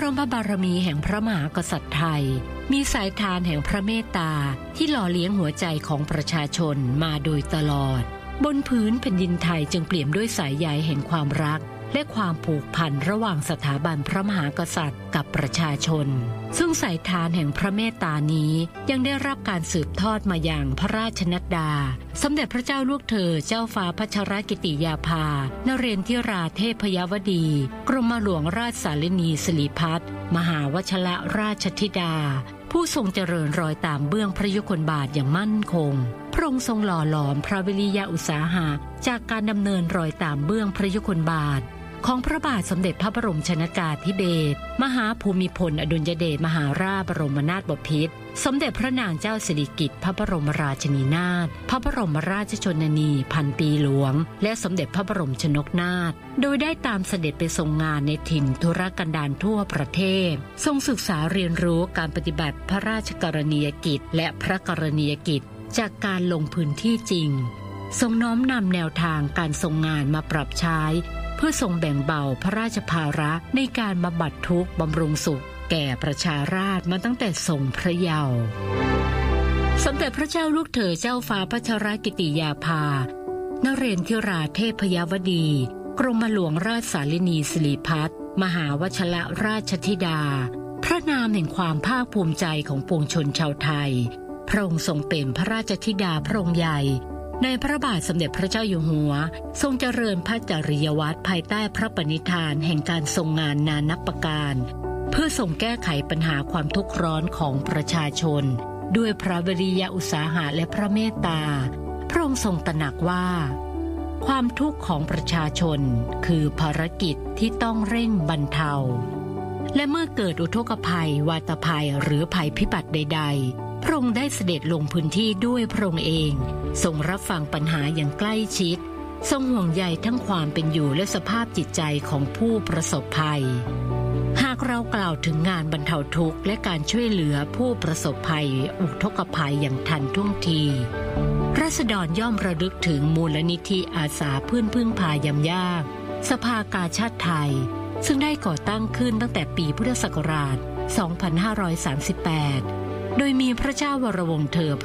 รมบารมีแห่งพระมหากษัตริย์ไทยมีสายทานแห่งพระเมตตาที่หล่อเลี้ยงหัวใจของประชาชนมาโดยตลอดบนพื้นแผ่นดินไทยจึงเปี่ยมด้วยสายใยแห่งความรักและความผูกพันระหว่างสถาบันพระมหากษัตริย์กับประชาชนซึ่งสายทานแห่งพระเมตตานี้ยังได้รับการสืบทอดมาอย่างพระราชนัดดาสมเด็จพระเจ้าลูกเธอเจ้าฟ้าพัชรกิติยาภานเรนทิราเทพยวดีกรมหลวงราชสารินีสิริพัฒน์มหาวชรราชธิดาผู้ทรงเจริญรอยตามเบื้องพระยุคลบาทอย่างมั่นคงพระองค์ทรงหล่อหลอมพระวิริยะอุตสาหะจากการดำเนินรอยตามเบื้องพระยุคลบาทของพระบาทสมเด็จพระบรมชนกาธิเบศรมหาภูมิพลอดุลยเดชมหาราชบรมนาถบพิตรสมเด็จพระนางเจ้าสิริกิติ์พระบรมราชินีนาถพระบรมราชชนนีพันปีหลวงและสมเด็จพระบรมชนกนาถโดยได้ตามเสด็จไปทรงงานในถิ่นทุรกันดารทั่วประเทศทรงศึกษาเรียนรู้การปฏิบัติพระราชกรณียกิจและพระกรณียกิจจากการลงพื้นที่จริงทรงน้อมนำแนวทางการทรงงานมาปรับใช้เพื่อทรงแบ่งเบาพระราชภาระในการบำบัดทุกข์บำรุงสุขแก่ประชาราษฎร์มาตั้งแต่ทรงพระเยาว์สมเด็จพระเจ้าลูกเธอเจ้าฟ้าพัชรกิติยาภานเรนทิราเทพยวดีกรมหลวงราชสารินีสิริพัฒน์มหาวชรราชธิดาพระนามแห่งความภาคภูมิใจของปวงชนชาวไทยพระองค์ทรงเป็นพระราชธิดาพระองค์ใหญ่ในพระบาทสมเด็จพระเจ้าอยู่หัวทรงเจริญพระจริยวัตรภายใต้พระปณิธานแห่งการทรงงานนานับประการเพื่อทรงแก้ไขปัญหาความทุกข์ร้อนของประชาชนด้วยพระวิริยะอุตสาหะและพระเมตตาพระองค์ทรงตระหนักว่าความทุกข์ของประชาชนคือภารกิจที่ต้องเร่งบรรเทาและเมื่อเกิดอุทกภัยวาตภัยหรือภัยพิบัติใดๆพระองค์ได้เสด็จลงพื้นที่ด้วยพระองค์เองทรงรับฟังปัญหาอย่างใกล้ชิดทรงห่วงใยทั้งความเป็นอยู่และสภาพจิตใจของผู้ประสบภัยหากเรากล่าวถึงงานบรรเทาทุกข์และการช่วยเหลือผู้ประสบภัยอุทกภัยอย่างทันท่วงทีราษฎรย่อมระลึกถึงมูลนิธิอาสาเพื่อนพึ่งพายามยากสภากาชาดไทยซึ่งได้ก่อตั้งขึ้นตั้งแต่ปีพุทธศักราช 2538 โดยมีพระเจ้าวรวงศ์เธอ